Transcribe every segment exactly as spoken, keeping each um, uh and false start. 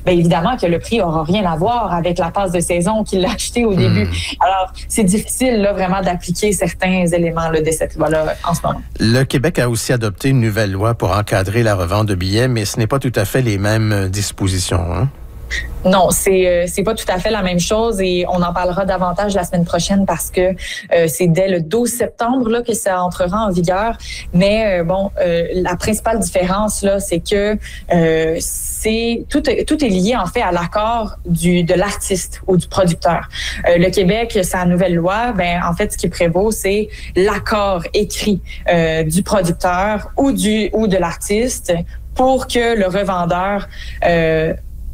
bien évidemment que le prix aura rien à voir avec la passe de saison qu'il a acheté au début. Mmh. Alors, c'est difficile là, vraiment d'appliquer certains éléments là, de cette loi-là en ce moment. Le Québec a aussi adopté une nouvelle loi pour encadrer la revente de billets, mais ce n'est pas tout à fait les mêmes dispositions, hein? Non, c'est euh, c'est pas tout à fait la même chose et on en parlera davantage la semaine prochaine parce que euh, c'est dès le douze septembre là que ça entrera en vigueur. Mais euh, bon, euh, la principale différence là, c'est que euh, c'est tout tout est lié en fait à l'accord du de l'artiste ou du producteur. Euh, le Québec, sa nouvelle loi, ben en fait ce qui prévaut c'est l'accord écrit euh, du producteur ou du ou de l'artiste pour que le revendeur euh,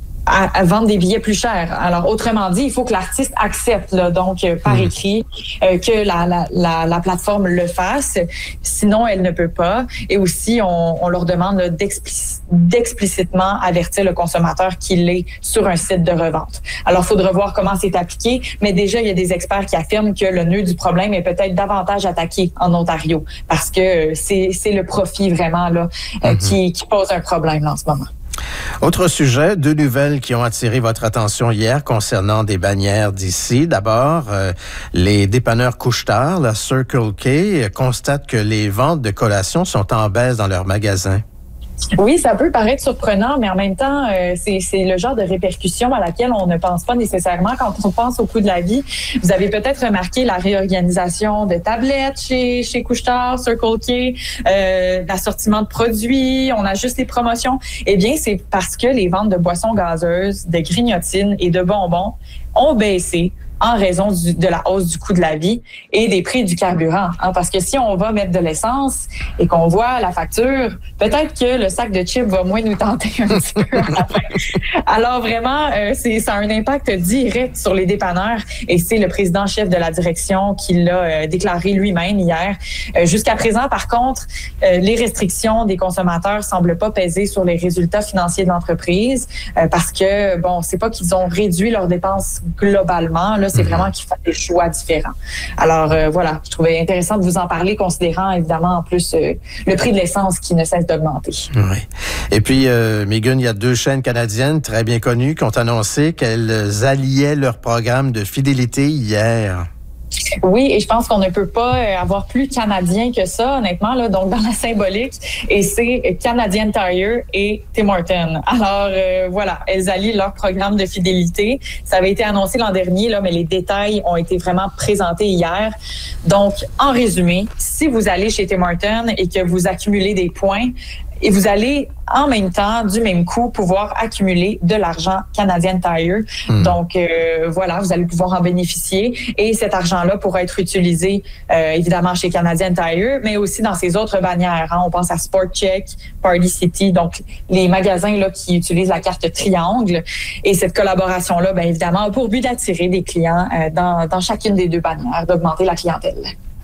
À, à vendre des billets plus chers. Alors, autrement dit, il faut que l'artiste accepte, là, donc euh, par écrit, euh, que la, la, la, la plateforme le fasse. Sinon, elle ne peut pas. Et aussi, on, on leur demande là, d'explic- d'explicitement avertir le consommateur qu'il est sur un site de revente. Alors, il faudra voir comment c'est appliqué. Mais déjà, il y a des experts qui affirment que le nœud du problème est peut-être davantage attaqué en Ontario parce que c'est, c'est le profit vraiment là euh, mm-hmm. qui, qui pose un problème là, en ce moment. Autre sujet, deux nouvelles qui ont attiré votre attention hier concernant des bannières d'ici. D'abord, euh, les dépanneurs Couche-Tard, la Circle K, constatent que les ventes de collations sont en baisse dans leurs magasins. Oui, ça peut paraître surprenant, mais en même temps, euh, c'est, c'est le genre de répercussion à laquelle on ne pense pas nécessairement quand on pense au coût de la vie. Vous avez peut-être remarqué la réorganisation de tablettes chez, chez Couche-Tard, Circle K, euh, l'assortiment de produits, on ajuste les promotions. Eh bien, c'est parce que les ventes de boissons gazeuses, de grignotines et de bonbons ont baissé en raison du, de la hausse du coût de la vie et des prix du carburant. Hein, parce que si on va mettre de l'essence et qu'on voit la facture, peut-être que le sac de chips va moins nous tenter un petit peu à la fin. Alors vraiment, euh, c'est, ça a un impact direct sur les dépanneurs et c'est le président-chef de la direction qui l'a euh, déclaré lui-même hier. Euh, jusqu'à présent, par contre, euh, les restrictions des consommateurs semblent pas peser sur les résultats financiers de l'entreprise euh, parce que, bon, c'est pas qu'ils ont réduit leurs dépenses globalement, là, c'est vraiment qu'ils font des choix différents. Alors euh, voilà, je trouvais intéressant de vous en parler, considérant évidemment en plus euh, le prix de l'essence qui ne cesse d'augmenter. Oui. Et puis, euh, Megan, il y a deux chaînes canadiennes très bien connues qui ont annoncé qu'elles alliaient leur programme de fidélité hier. Oui, et je pense qu'on ne peut pas avoir plus canadien que ça, honnêtement, là, donc dans la symbolique. Et c'est Canadian Tire et Tim Hortons. Alors, euh, voilà, elles allient leur programme de fidélité. Ça avait été annoncé l'an dernier, là, mais les détails ont été vraiment présentés hier. Donc, en résumé, si vous allez chez Tim Hortons et que vous accumulez des points, et vous allez, en même temps, du même coup, pouvoir accumuler de l'argent Canadian Tire. Mmh. Donc, euh, voilà, vous allez pouvoir en bénéficier. Et cet argent-là pourra être utilisé, euh, évidemment, chez Canadian Tire, mais aussi dans ses autres bannières. Hein. On pense à Sport Check, Party City, donc les magasins là qui utilisent la carte triangle. Et cette collaboration-là, bien évidemment, a pour but d'attirer des clients euh, dans, dans chacune des deux bannières, d'augmenter la clientèle.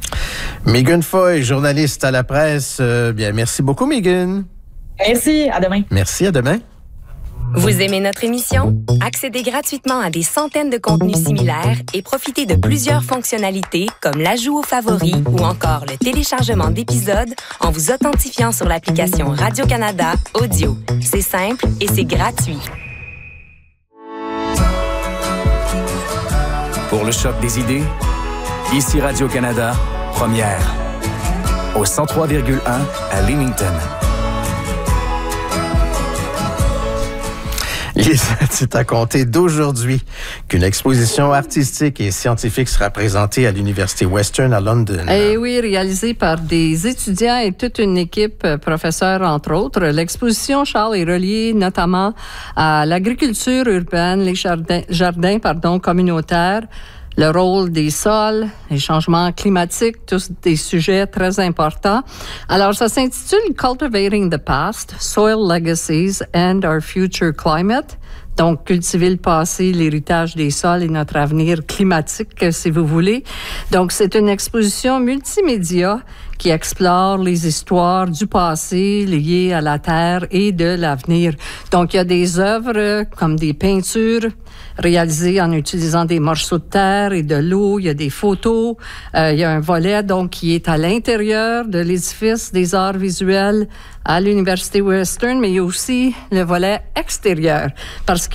Megan Foy, journaliste à la presse. Euh, bien, merci beaucoup, Megan. Merci, à demain. Merci, à demain. Vous aimez notre émission? Accédez gratuitement à des centaines de contenus similaires et profitez de plusieurs fonctionnalités comme l'ajout aux favoris ou encore le téléchargement d'épisodes en vous authentifiant sur l'application Radio-Canada Audio. C'est simple et c'est gratuit. Pour le choc des idées, ici Radio-Canada, première, au cent trois virgule un à Leamington. C'est à compter d'aujourd'hui qu'une exposition artistique et scientifique sera présentée à l'Université Western à London. Et oui, réalisée par des étudiants et toute une équipe, professeurs entre autres. L'exposition, Charles, est reliée notamment à l'agriculture urbaine, les jardins, jardins pardon, communautaires, le rôle des sols, les changements climatiques, tous des sujets très importants. Alors, ça s'intitule Cultivating the Past, Soil Legacies and Our Future Climate. Donc, cultiver le passé, l'héritage des sols et notre avenir climatique, si vous voulez. Donc, c'est une exposition multimédia qui explore les histoires du passé liées à la terre et de l'avenir. Donc, il y a des œuvres comme des peintures réalisées en utilisant des morceaux de terre et de l'eau. Il y a des photos. Euh, il y a un volet, donc, qui est à l'intérieur de l'édifice des arts visuels à l'Université Western, mais il y a aussi le volet extérieur parce